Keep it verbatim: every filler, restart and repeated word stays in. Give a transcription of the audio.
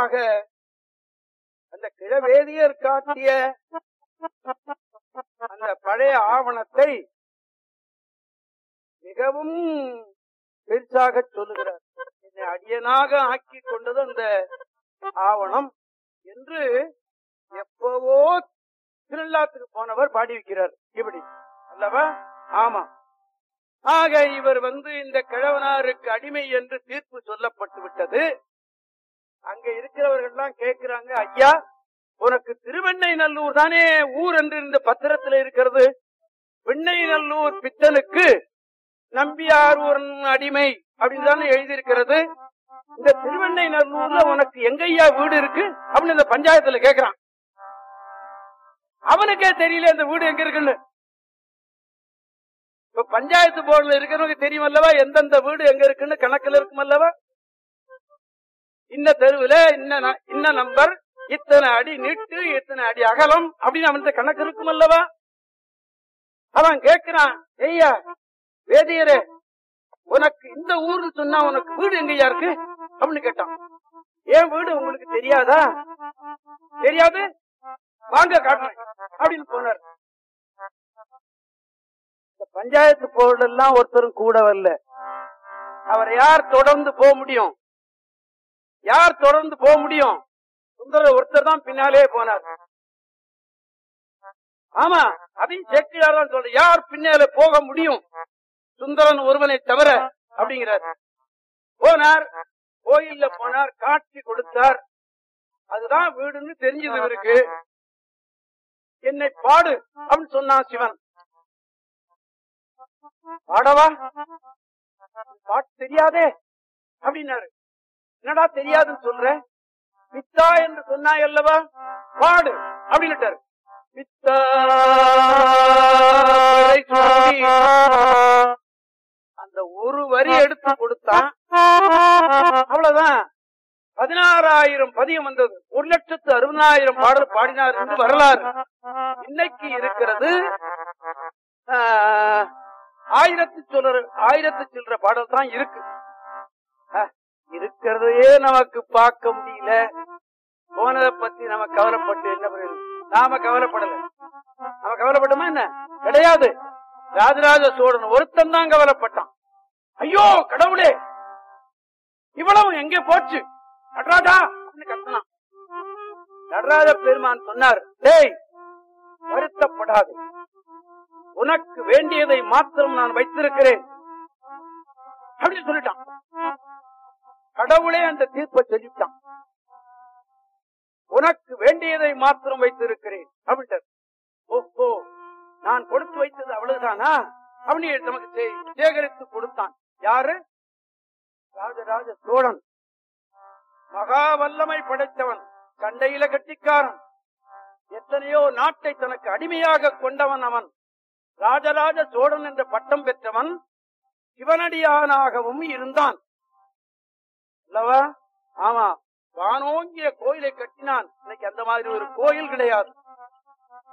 ஆக அந்த கிழவேதியர் காட்டிய அந்த பழைய ஆவணத்தை மிகவும் பெருசாக சொல்லுகிறார். என்னை அடியனாக ஆக்கி கொண்டது அந்த ஆவணம் என்று எப்பவோ திருவிழாத்துக்கு போனவர் பாடி வைக்கிறார். இப்படி அல்லவா? ஆமா. ஆக இவர் வந்து இந்த கிழவனாருக்கு அடிமை என்று தீர்ப்பு சொல்லப்பட்டு விட்டது. அங்க இருக்கிறவர்கள் எல்லாம் கேட்கிறாங்க, ஐயா உனக்கு திருவெண்ணை நல்லூர் தானே ஊர் என்று இந்த பத்திரத்தில் இருக்கிறது. வெண்ணை நல்லூர் பித்தனுக்கு நம்பியார் ஊர் அடிமை அப்படின்னு தானே எழுதியிருக்கிறது. இந்த திருவெண்ணை நல்லூர்ல உனக்கு எங்கய்யா வீடு இருக்கு அப்படின்னு இந்த பஞ்சாயத்துல கேட்கிறான். அவனுக்கே தெரியல இந்த வீடு எங்க இருக்குன்னு. இப்ப பஞ்சாயத்து போர்டுல இருக்கிறவங்க தெரியும் அல்லவா எந்தெந்த வீடு எங்க இருக்குன்னு கணக்குல இருக்கும் அல்லவா. இந்த தெருவுல இன்ன இன்ன நம்பர், இத்தனை அடி நீட்டு, இத்தனை அடி அகலம் அப்படின்னு அவன் கணக்கு இருக்கும் அல்லவா. அவன் கேட்கிறான், ஐயா வேதியரே உனக்கு இந்த ஊர்னு சொன்னா உனக்கு வீடு எங்கயா இருக்கு அப்படின்னு கேட்டான். ஏன் வீடு உங்களுக்கு தெரியாதா? தெரியாது, வாங்க காட்டுறேன் அப்படின்னு போனார். இந்த பஞ்சாயத்து போர்டு எல்லாம் ஒருத்தரும் கூட வரல. அவரை யார் தொடர்ந்து போக முடியும்? யார் தொடர்ந்து போக முடியும்? சுந்தர ஒருத்தர் தான் பின்னாலே போனார். ஆமா, அதையும் சேர்க்கிறார் தான் சொல்ற. யார் பின்னாலே போக முடியும்? சுந்தரன் ஒருவனை தவிர அப்படிங்கிறார். போனார், கோயில்ல போனார், காட்சி கொடுத்தார். அதுதான் வீடுன்னு தெரிஞ்சது இவருக்கு. என்னை பாடு அப்படின்னு சொன்னான் சிவன். பாடவா? பாட்டு தெரியாதே அப்படின்னாரு. என்னடா தெரியாதுன்னு சொல்ற? பித்தா என்று சொன்னாய் அல்லவா, பாடு அப்படின்னுட்டாரு. பித்தா அந்த ஒரு வரி எடுத்து கொடுத்தான், அவ்வளவுதான். பதினாறாயிரம் பதியம் வந்தது. ஒரு லட்சத்து அறுபதாயிரம் பாடல் பாடினார் என்று வரலாறு. இன்னைக்கு இருக்கிறது ஆயிரத்தி சொல்ற ஆயிரத்தி சில்லற பாடல் தான் இருக்கு. இருக்கிறதையே நமக்கு பார்க்க முடியல. போனதை பத்தி நம்ம கவலைப்பட்டு என்ன பண்ணுறது? நாம கவலைப்படல. நாம கவலைப்பட்டோமா என்ன? கிடையாது. ராஜராஜ சோழன் ஒருத்தன் தான் கவலைப்பட்டான். ஐயோ கடவுளே, இவ்வளவு எங்கே போச்சு நடராஜா கத்தனான். நடராஜ பெருமான் சொன்னார், டேய் வருத்தப்படாது, உனக்கு வேண்டியதை மாத்திரம் நான் வைத்திருக்கிறேன் அப்படின்னு சொல்லிட்டான். கடவுளே அந்த தீர்ப்பை சொல்லிட்டான். உனக்கு வேண்டியதை மாத்திரம் வைத்திருக்கிறேன் அப்படின்ட்டு. ஓஹோ, நான் கொடுத்து வைத்தது அவ்வளவுதானா அப்படின்னு நமக்கு சேகரித்து கொடுத்தான். யாரு? ராஜராஜ சோழன். மகா வல்லமை படைத்தவன், சண்டையில கட்டிக்காரன், எத்தனையோ நாட்டை தனக்கு அடிமையாக கொண்டவன். அவன் ராஜராஜ சோழன் என்ற பட்டம் பெற்றவன். சிவனடியானாகவும் இருந்தான் அல்லவா? ஆமா, வானோங்கிய கோயிலை கட்டினான். இன்னைக்கு அந்த மாதிரி ஒரு கோயில் கிடையாது.